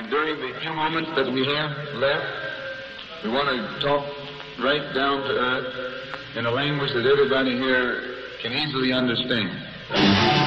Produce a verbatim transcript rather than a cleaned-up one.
And during the few moments that we have left, we want to talk right down to earth in a language that everybody here can easily understand.